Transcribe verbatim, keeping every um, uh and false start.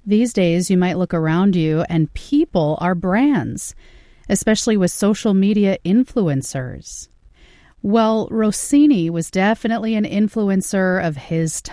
These days, you might look around you and people are brands, especially with social media influencers. Well, Rossini was definitely an influencer of his time.